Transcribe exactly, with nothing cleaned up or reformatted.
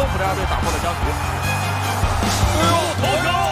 国家队打破了僵局。哎呦，头球！